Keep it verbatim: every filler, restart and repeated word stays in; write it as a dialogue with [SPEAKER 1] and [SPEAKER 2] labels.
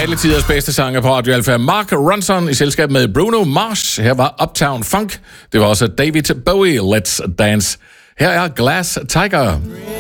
[SPEAKER 1] alle tiders bedste sange på Radio Alfa. Mark Ronson i selskab med Bruno Mars. Her var Uptown Funk. Det var også David Bowie, Let's Dance. Her er Glass Tiger.